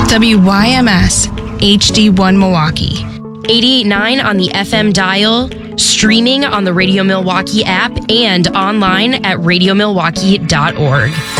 WYMS HD1 Milwaukee. 88.9 on the FM dial, streaming on the Radio Milwaukee app, and online at radiomilwaukee.org.